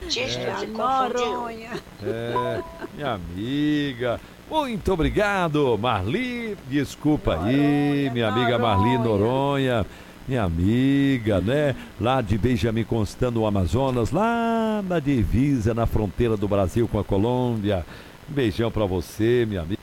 Se confundiu. Noronha. Minha amiga. Muito obrigado, Marli. Desculpa aí, Noronha, minha amiga Marli Noronha. Noronha. Minha amiga, né? Lá de Benjamin Constant, no Amazonas, lá na divisa, na fronteira do Brasil com a Colômbia. Um beijão pra você, minha amiga.